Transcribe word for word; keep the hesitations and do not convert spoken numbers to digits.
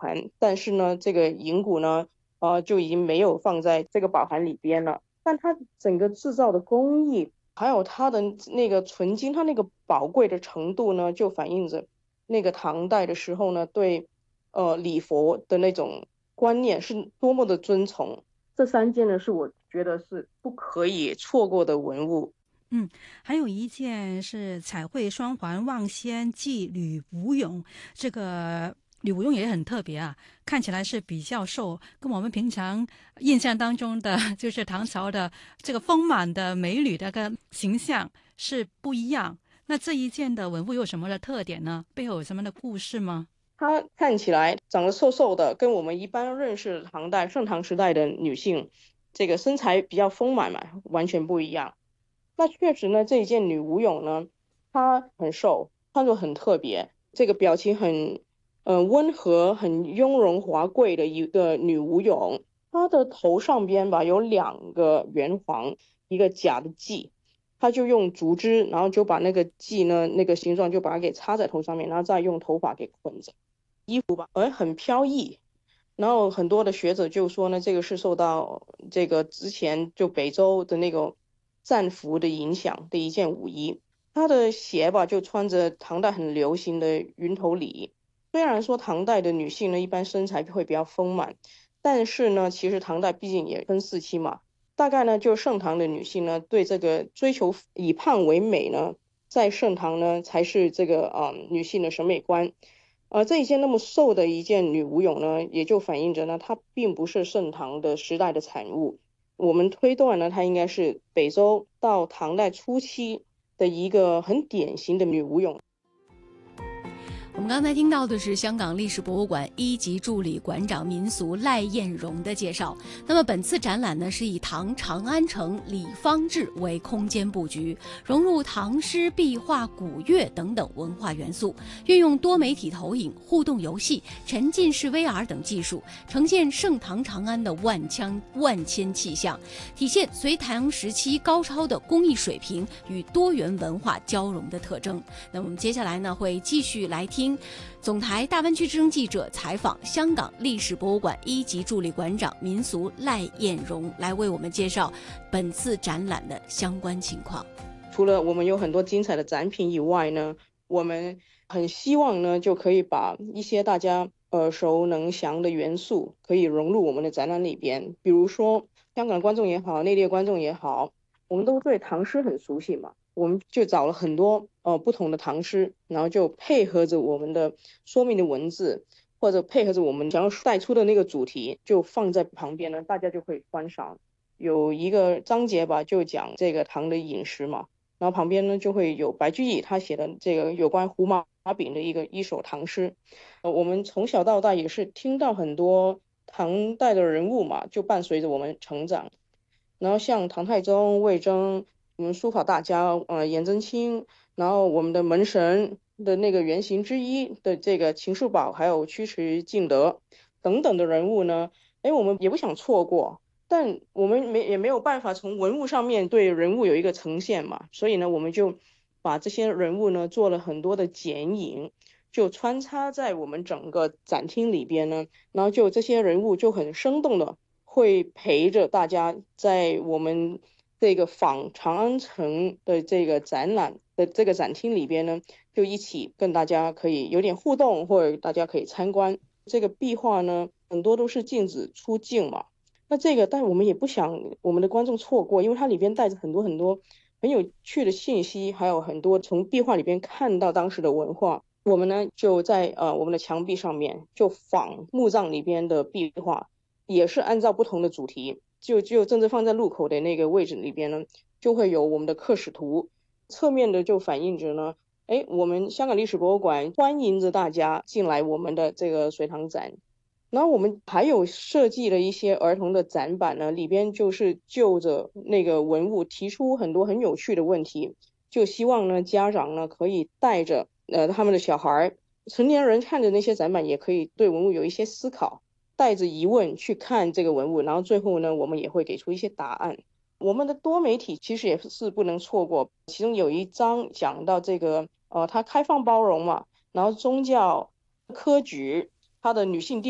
函，但是呢，这个银骨呢，呃，就已经没有放在这个宝函里边了。但它整个制造的工艺，还有它的那个纯金，它那个宝贵的程度呢，就反映着那个唐代的时候呢，对呃礼佛的那种观念是多么的尊崇。这三件呢，是我觉得是不可以错过的文物。 嗯，还有一件是彩绘双环望仙祭吕不用，这个吕不用也很特别啊，看起来是比较瘦，跟我们平常印象当中的就是唐朝的这个丰满的美女的个形象是不一样。那这一件的文物有什么的特点呢？背后有什么的故事吗？ 她看起来长得瘦瘦的，跟我们一般认识唐代盛唐时代的女性，这个身材比较丰满嘛，完全不一样。那确实呢，这一件女武俑呢，她很瘦，穿着很特别，这个表情很，呃，温和、很雍容华贵的一个女武俑。她的头上边吧有两个圆环，一个假的髻，她就用竹枝，然后就把那个髻呢，那个形状就把它给插在头上面，然后再用头发给捆着，而很飘逸。然后很多的学者就说呢，这个是受到这个之前就北周的那个战俘的影响的一件舞衣。他的鞋吧，就穿着唐代很流行的云头礼。虽然说唐代的女性呢，一般身材会比较丰满，但是呢，其实唐代毕竟也分四期嘛，大概呢，就盛唐的女性呢，对这个追求以胖为美呢，在盛唐呢才是这个啊、呃女性的审美观。呃，这一件那么瘦的一件女武俑呢，也就反映着呢，它并不是盛唐的时代的产物。我们推断呢，它应该是北周到唐代初期的一个很典型的女武俑。 我们刚才听到的是香港历史博物馆一级助理馆长民俗赖艳荣的介绍。那么本次展览呢，是以唐长安城李方志为空间布局，融入唐诗、壁画、古乐等等文化元素，运用多媒体投影、互动游戏、沉浸式 V R 等技术，呈现盛唐长安的万腔万千气象，体现隋唐时期高超的工艺水平与多元文化交融的特征。那我们接下来呢，会继续来听总台大湾区之声记者采访香港历史博物馆一级助理馆长民俗赖艳荣，来为我们介绍本次展览的相关情况。 除了我们有很多精彩的展品以外呢，我们很希望呢，就可以把一些大家耳熟能详的元素可以融入我们的展览里边。比如说香港观众也好，内地观众也好，我们都对唐诗很熟悉嘛，我们就找了很多呃不同的唐诗，然后就配合着我们的说明的文字，或者配合着我们想要带出的那个主题，就放在旁边呢，大家就可以观赏。有一个章节吧，就讲这个唐的饮食嘛，然后旁边呢就会有白居易他写的这个有关胡麻饼的一个一首唐诗。呃，我们从小到大也是听到很多唐代的人物嘛，就伴随着我们成长。然后像唐太宗、魏征，我们书法大家呃颜真卿，然后我们的门神的那个原型之一的这个秦叔宝，还有尉迟敬德等等的人物呢，哎，我们也不想错过。但我们没也没有办法从文物上面对人物有一个呈现嘛，所以呢，我们就把这些人物呢做了很多的剪影，就穿插在我们整个展厅里边呢，然后就这些人物就很生动的会陪着大家在我们这个仿长安城的这个展览的这个展厅里边呢，就一起跟大家可以有点互动，或者大家可以参观这个壁画呢，很多都是禁止出镜嘛。那这个，但我们也不想我们的观众错过，因为它里边带着很多很多很有趣的信息，还有很多从壁画里边看到当时的文化。我们呢就在呃我们的墙壁上面就仿墓葬里边的壁画，也是按照不同的主题，就就正正放在入口的那个位置里边呢，就会有我们的刻史图，侧面的就反映着呢，哎，我们香港历史博物馆欢迎着大家进来我们的这个隋唐展。然后我们还有设计了一些儿童的展板呢，里边就是就着那个文物提出很多很有趣的问题，就希望呢家长呢可以带着呃他们的小孩，成年人看着那些展板也可以对文物有一些思考，带着疑问去看这个文物，然后最后呢我们也会给出一些答案。我们的多媒体其实也是不能错过，其中有一章讲到这个呃它开放包容嘛，然后宗教科举它的女性地